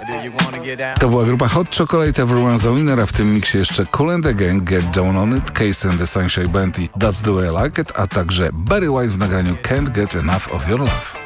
To była grupa Hot Chocolate, Everyone's a Winner, a w tym miksie jeszcze Kool and the Gang, Get Down on It, Case and the Sunshine Band i That's the Way I Like It, a także Barry White w nagraniu Can't Get Enough of Your Love.